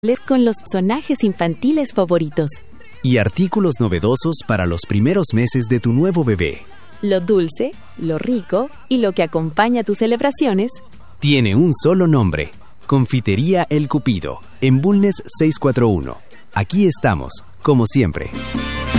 con los personajes infantiles favoritos. Y artículos novedosos para los primeros meses de tu nuevo bebé. Lo dulce, lo rico y lo que acompaña tus celebraciones tiene un solo nombre: Confitería El Cupido, en Bulnes 641. Aquí estamos, como siempre.